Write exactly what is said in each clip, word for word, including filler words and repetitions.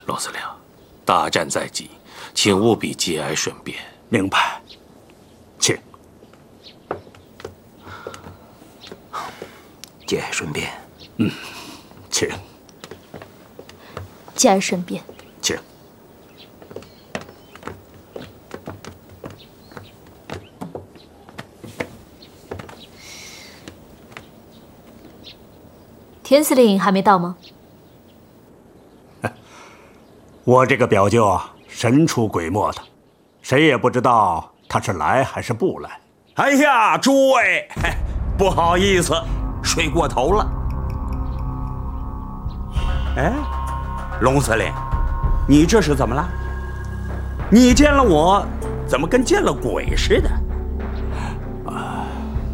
罗司令，大战在即，请务必节哀顺变。 明白，请。节哀顺变。嗯，请。 节哀顺变。 请。 田司令还没到吗？ 我这个表舅啊，神出鬼没的，谁也不知道他是来还是不来。 哎呀，诸位，不好意思，睡过头了。哎，龙司令，你这是怎么了？你见了我，怎么跟见了鬼似的？啊，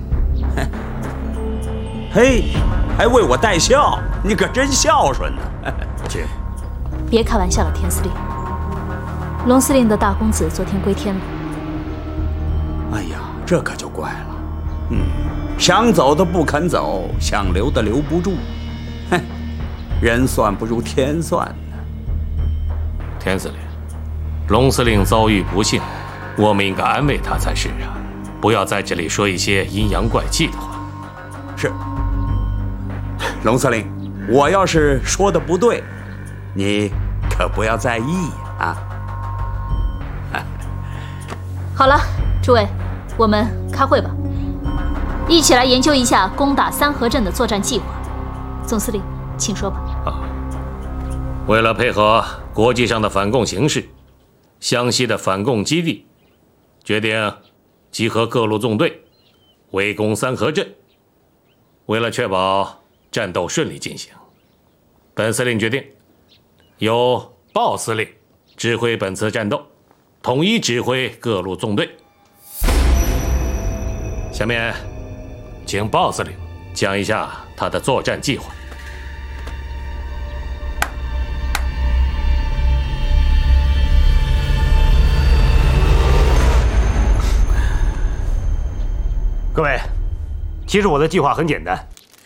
嘿，还为我带笑，你可真孝顺呢。 请。 别开玩笑了，田司令。龙司令的大公子昨天归天了。 哎呀，这可就怪了。嗯，想走的不肯走，想留的留不住。哼，人算不如天算呢。 田司令，龙司令遭遇不幸，我们应该安慰他才是啊，不要在这里说一些阴阳怪气的话。 是。龙司令，我要是说的不对，你可不要在意啊！ 好了，诸位，我们开会吧，一起来研究一下攻打三河镇的作战计划。总司令，请说吧。 啊，为了配合国际上的反共形势，湘西的反共基地决定集合各路纵队，围攻三河镇。为了确保战斗顺利进行，本司令决定由鲍司令指挥本次战斗，统一指挥各路纵队。下面，请鲍司令讲一下他的作战计划。 各位，其实我的计划很简单。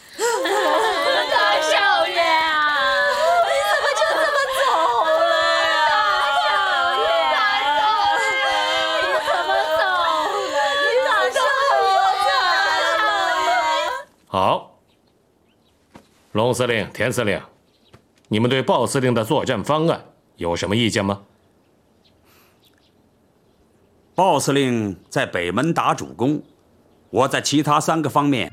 好，龙司令、田司令，你们对鲍司令的作战方案有什么意见吗？ 鲍司令在北门打主攻，我在其他三个方面。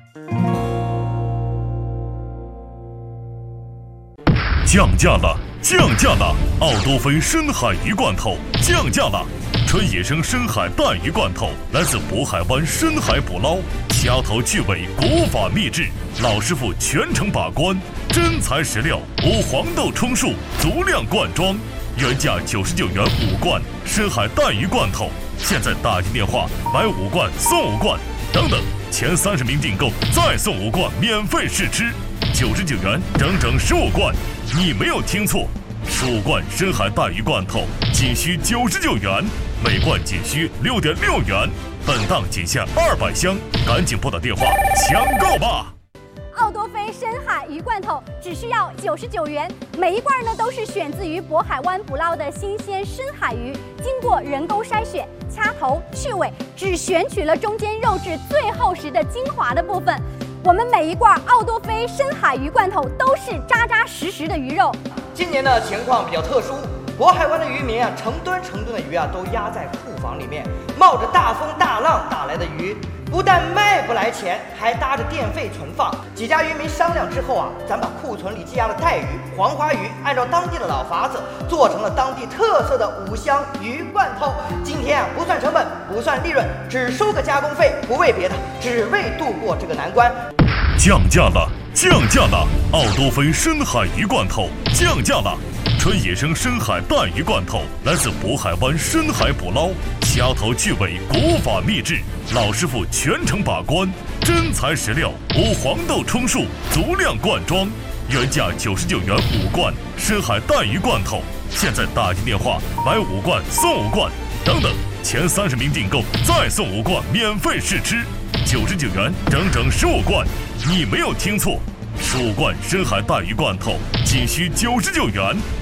降价了，降价了！奥多菲深海鱼罐头降价了！纯野生深海带鱼罐头，来自渤海湾深海捕捞，掐头去尾，国法秘制，老师傅全程把关，真材实料，无黄豆充数，足量灌装，原价九十九元五罐深海带鱼罐头，现在打进电话买五罐送五罐，等等，前三十名订购再送五罐免费试吃，九十九元整整十五罐，你没有听错。十五罐深海带鱼罐头仅需九十九元，每罐仅需六点六元，本档仅限二百箱，赶紧拨打电话抢购吧！ 奥多菲深海鱼罐头只需要九十九元，每一罐呢都是选自于渤海湾捕捞的新鲜深海鱼，经过人工筛选、掐头、去尾，只选取了中间肉质最厚实的精华的部分。我们每一罐奥多菲深海鱼罐头都是扎扎实实的鱼肉。 今年的情况比较特殊，渤海湾的渔民啊，成吨成吨的鱼啊都压在库房里面，冒着大风大浪打来的鱼，不但卖不来钱，还搭着电费存放。几家渔民商量之后啊，咱把库存里积压的带鱼、黄花鱼，按照当地的老法子，做成了当地特色的五香鱼罐头。今天啊，不算成本，不算利润，只收个加工费，不为别的，只为度过这个难关。 降价了，降价了！奥多菲深海鱼罐头降价了，纯野生深海带鱼罐头，来自渤海湾深海捕捞，掐头去尾，国法秘制，老师傅全程把关，真材实料，无黄豆充数，足量灌装，原价九十九元五罐深海带鱼罐头，现在打进电话买五罐送五罐，等等，前三十名订购再送五罐免费试吃，九十九元整整十五罐，你没有听错，十五罐深海带鱼罐头仅需九十九元，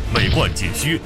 每罐仅需